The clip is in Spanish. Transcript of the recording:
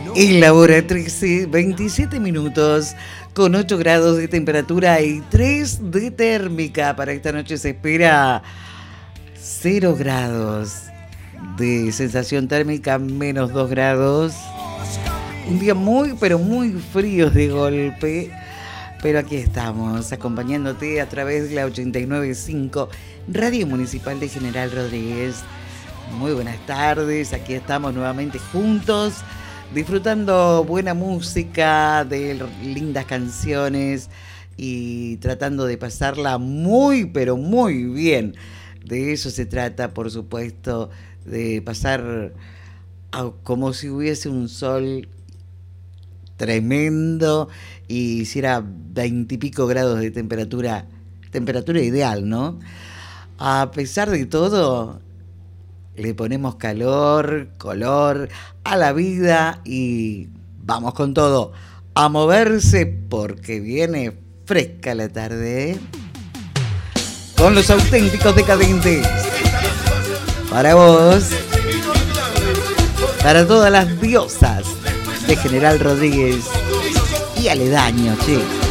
En la hora 13, 27 minutos, con 8 grados de temperatura y 3 de térmica. Para esta noche se espera 0 grados de sensación térmica, menos 2 grados. Un día muy, pero muy frío de golpe. Pero aquí estamos, acompañándote a través de la 89.5, Radio Municipal de General Rodríguez. Muy buenas tardes, aquí estamos nuevamente juntos, disfrutando buena música, de lindas canciones y tratando de pasarla muy, pero muy bien. De eso se trata, por supuesto, de pasar como si hubiese un sol tremendo y hiciera 20 y pico grados de temperatura ideal, ¿no? A pesar de todo, le ponemos color a la vida y vamos con todo, a moverse porque viene fresca la tarde, ¿eh? Con los auténticos decadentes. Para vos, para todas las diosas de General Rodríguez y aledaños, che.